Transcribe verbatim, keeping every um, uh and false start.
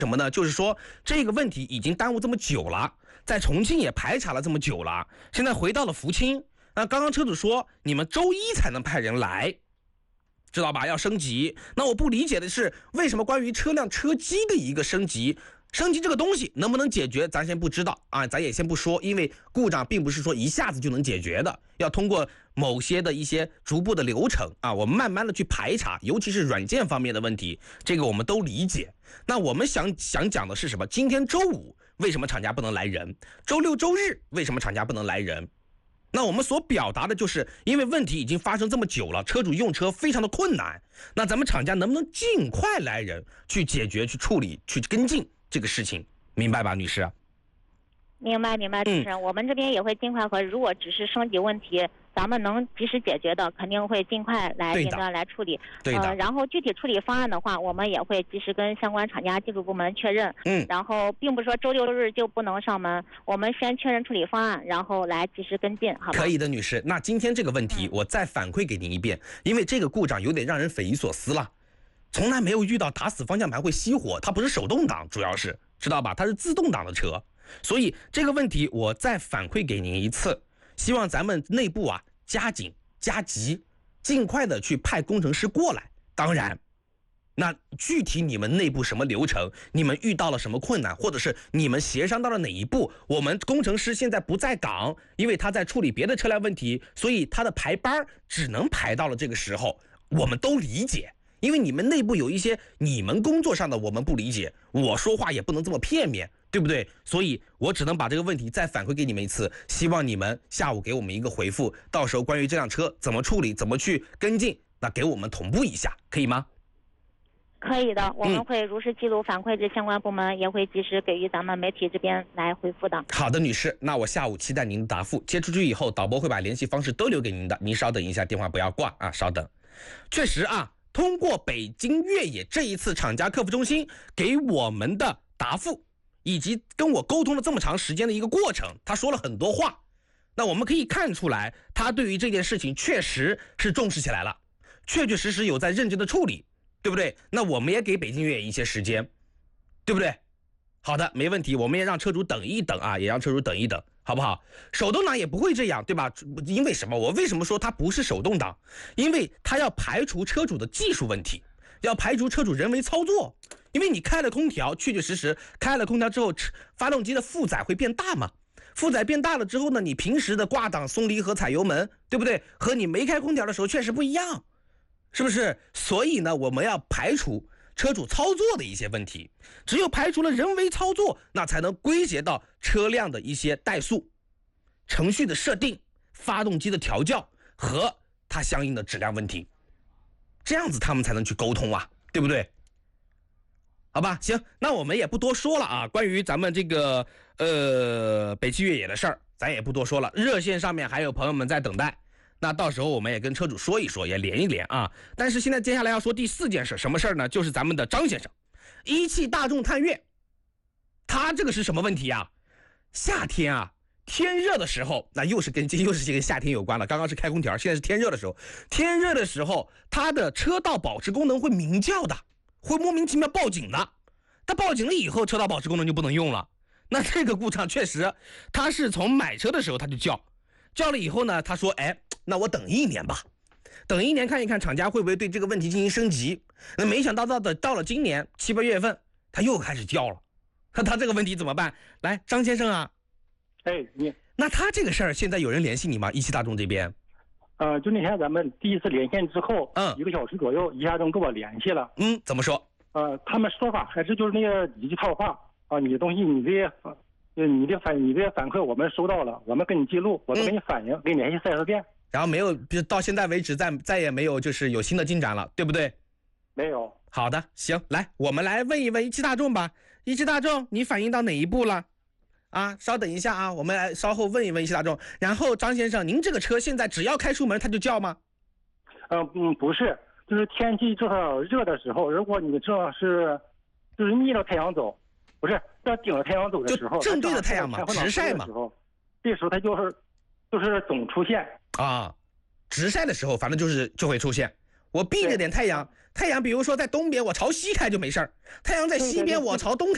什么呢？就是说这个问题已经耽误这么久了，在重庆也排查了这么久了，现在回到了福清。那刚刚车主说你们周一才能派人来，知道吧？要升级。那我不理解的是，为什么关于车辆车机的一个升级，升级这个东西能不能解决，咱先不知道啊，咱也先不说，因为故障并不是说一下子就能解决的，要通过某些的一些逐步的流程啊，我们慢慢的去排查，尤其是软件方面的问题，这个我们都理解。那我们想想讲的是什么？今天周五为什么厂家不能来人？周六周日为什么厂家不能来人？那我们所表达的就是，因为问题已经发生这么久了，车主用车非常的困难，那咱们厂家能不能尽快来人去解决、去处理、去跟进这个事情，明白吧，女士？ 明白明白，主持人、嗯，我们这边也会尽快和，如果只是升级问题，咱们能及时解决的，肯定会尽快来应该来处理。 对的。 呃，然后具体处理方案的话，我们也会及时跟相关厂家技术部门确认。 嗯。 然后并不是说周六周日就不能上门，我们先确认处理方案，然后来及时跟进，好吧？ 可以的，女士。那今天这个问题，我再反馈给您一遍，嗯、因为这个故障有点让人匪夷所思了，从来没有遇到打死方向盘会熄火，它不是手动挡，主要是知道吧？它是自动挡的车。所以这个问题我再反馈给您一次，希望咱们内部啊加紧加急，尽快的去派工程师过来。当然，那具体你们内部什么流程，你们遇到了什么困难，或者是你们协商到了哪一步，我们工程师现在不在岗，因为他在处理别的车辆问题，所以他的排班只能排到了这个时候，我们都理解。因为你们内部有一些你们工作上的我们不理解，我说话也不能这么片面，对不对？所以我只能把这个问题再反馈给你们一次，希望你们下午给我们一个回复，到时候关于这辆车怎么处理，怎么去跟进，那给我们同步一下，可以吗？ 可以的，我们会如实记录反馈至相关部门、嗯、也会及时给予咱们媒体这边来回复的。 好的，女士，那我下午期待您的答复，接出去以后导播会把联系方式都留给您的，您稍等一下，电话不要挂啊，稍等。确实啊，通过北京越野这一次厂家客服中心给我们的答复，以及跟我沟通了这么长时间的一个过程，他说了很多话，那我们可以看出来，他对于这件事情确实是重视起来了，确确实实有在认真的处理，对不对？那我们也给北京越野一些时间，对不对？好的，没问题，我们也让车主等一等啊，也让车主等一等，好不好？手动挡也不会这样，对吧？因为什么？我为什么说它不是手动挡？因为它要排除车主的技术问题，要排除车主人为操作。因为你开了空调，确确实实开了空调之后，发动机的负载会变大嘛？负载变大了之后呢，你平时的挂档、松离合、踩油门，对不对？和你没开空调的时候确实不一样，是不是？所以呢，我们要排除车主操作的一些问题，只有排除了人为操作，那才能归结到车辆的一些怠速、程序的设定、发动机的调教和它相应的质量问题，这样子他们才能去沟通啊，对不对？好吧，行，那我们也不多说了啊，关于咱们这个呃北汽越野的事儿，咱也不多说了，热线上面还有朋友们在等待。那到时候我们也跟车主说一说，也连一连啊。但是现在接下来要说第四件事，什么事儿呢？就是咱们的张先生，一汽大众探岳，他这个是什么问题啊？夏天啊，天热的时候，那又是跟又是这个夏天有关了。刚刚是开空调，现在是天热的时候，天热的时候，它的车道保持功能会鸣叫的，会莫名其妙报警的。它报警了以后，车道保持功能就不能用了。那这个故障确实，他是从买车的时候他就叫，叫了以后呢，他说，哎。那我等一年吧，等一年看一看厂家会不会对这个问题进行升级。那没想到到的到了今年七八月份，他又开始叫了。那他这个问题怎么办？来，张先生啊， 哎，你那他这个事儿现在有人联系你吗？一汽大众这边？ 呃，就那天咱们第一次连线之后， 嗯， 一个小时左右，一汽大众跟我联系了。 嗯，怎么说？ 呃，他们说法还是就是那个一句套话啊，你的东西，你的你的反你的反馈我们收到了，我们跟你记录，我都给你反映，嗯、给你联系四 S店。 然后没有，到现在为止再再也没有就是有新的进展了，对不对？ 没有。 好的，行，来，我们来问一问一汽大众吧。一汽大众，你反映到哪一步了？啊，稍等一下啊，我们来稍后问一问一汽大众。然后张先生，您这个车现在只要开出门它就叫吗？ 嗯嗯，不是，就是天气正好热的时候，如果你正好是就是逆着太阳走，不是要顶着太阳走的时候， 就正对着太阳嘛，直晒嘛， 这时候它就是就是总出现。 啊，直晒的时候，反正就是就会出现。我避着点太阳，太阳比如说在东边，我朝西开就没事儿；太阳在西边，我朝东开。